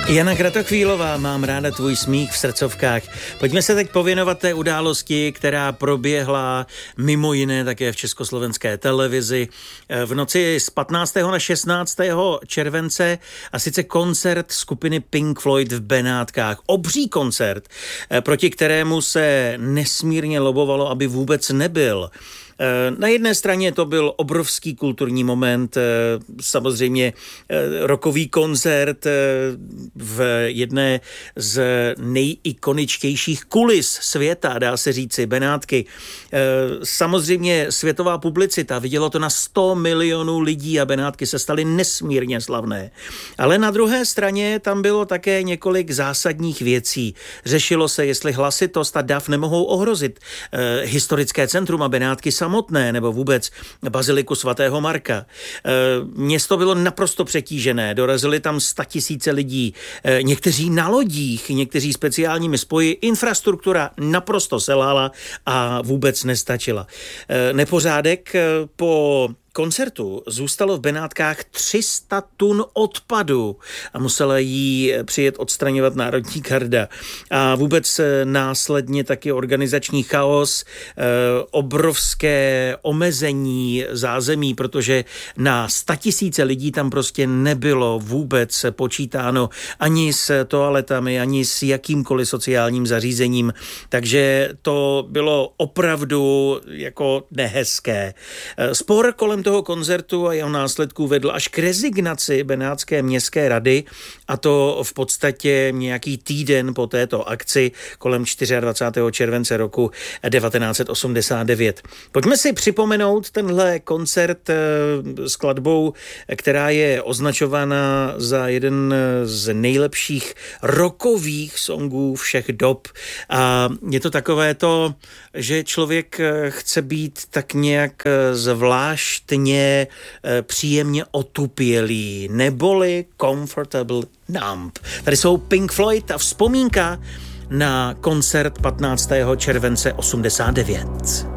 Jana Kratochvílová, mám ráda tvůj smích v srdcovkách. Pojďme se teď pověnovat té události, která proběhla mimo jiné také v československé televizi v noci z 15. na 16. července, a sice koncert skupiny Pink Floyd v Benátkách. Obří koncert, proti kterému se nesmírně lobovalo, aby vůbec nebyl. Na jedné straně to byl obrovský kulturní moment, samozřejmě rockový koncert v jedné z nejikoničtějších kulis světa, dá se říci, Benátky. Samozřejmě světová publicita, vidělo to na 100 milionů lidí a Benátky se staly nesmírně slavné. Ale na druhé straně tam bylo také několik zásadních věcí. Řešilo se, jestli hlasitost a dav nemohou ohrozit historické centrum a Benátky samotné, nebo vůbec baziliku svatého Marka. Město bylo naprosto přetížené, dorazili tam 100 000 lidí, někteří na lodích, někteří speciálními spoji, infrastruktura naprosto selhala a vůbec nestačila. Nepořádek po koncertu zůstalo v Benátkách 300 tun odpadu a musela jí přijet odstraňovat Národní garda. A vůbec následně taky organizační chaos, obrovské omezení zázemí, protože na 100 000 lidí tam prostě nebylo vůbec počítáno ani s toaletami, ani s jakýmkoliv sociálním zařízením. Takže to bylo opravdu jako nehezké. Spor kolem toho koncertu a jeho následků vedl až k rezignaci Benátské městské rady, a to v podstatě nějaký týden po této akci kolem 24. července roku 1989. Pojďme si připomenout tenhle koncert skladbou, která je označována za jeden z nejlepších rockových songů všech dob. A je to takové to, že člověk chce být tak nějak zvláštně příjemně otupělý, neboli comfortable numb. Tady jsou Pink Floyd a vzpomínka na koncert 15. července 89.